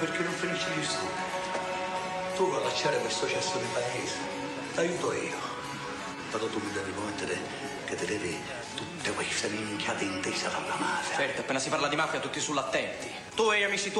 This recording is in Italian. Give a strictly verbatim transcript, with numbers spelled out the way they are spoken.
perché non finisci gli studi. Tu vuoi lasciare questo cesso di paese, t'aiuto io. Però tu mi devi promettere che te levi tutte queste minchiate intese dalla mafia. Certo, appena si parla di mafia tutti sull'attenti. Tu e gli amici tuoi